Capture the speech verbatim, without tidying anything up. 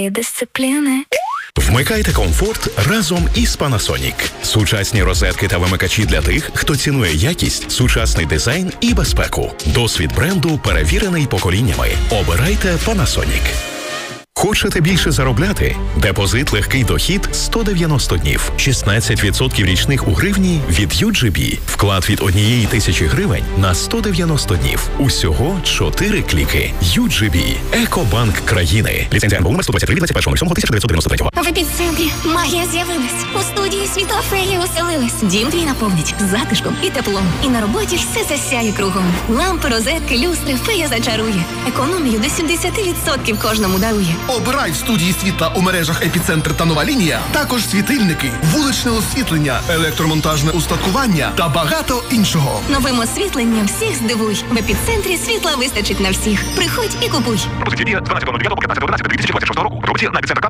Дисципліни. Вмикайте комфорт разом із Panasonic. Сучасні розетки та вимикачі для тих, хто цінує якість, сучасний дизайн і безпеку. Досвід бренду перевірений поколіннями. Обирайте Panasonic. Хочете більше заробляти? Депозит «Легкий дохід» сто дев'яносто днів. шістнадцять відсотків річних у гривні від ю джі бі. Вклад від однієї тисячі гривень на сто дев'яносто днів. Усього чотири кліки. ю джі бі. Екобанк країни. Ліцензія ен бе у номер сто двадцять три від двадцять першого лютого тисяча дев'ятсот дев'яносто третього. В епіцентрі магія з'явилась. У студії світла феї оселилась. Дім твій наповнить затишком і теплом. І на роботі все засяє кругом. Лампи, розетки, люстри фея зачарує. Економію до сімдесят відсотків кожному дарує. Обирай в студії світла у мережах «Епіцентр» та «Нова лінія» також світильники, вуличне освітлення, електромонтажне устаткування та багато іншого. Новим освітленням всіх здивуй. В «Епіцентрі» світла вистачить на всіх. Приходь і купуй. Пропозиція дія з дванадцятого дев'ятого по п'ятнадцяте одинадцяте дві тисячі двадцять шостого року. Пропозиція на епіцентр крапка